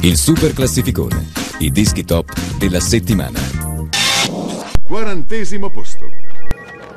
Il super classificone, i dischi top della settimana. 40° posto.